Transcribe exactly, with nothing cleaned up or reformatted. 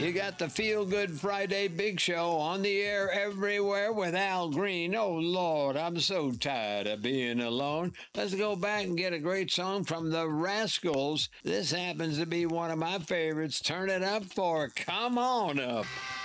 You got the Feel Good Friday Big Show on the air everywhere with Al Green. Oh, Lord, I'm so tired of being alone. Let's go back and get a great song from the Rascals. This happens to be one of my favorites. Turn it up for Come On Up.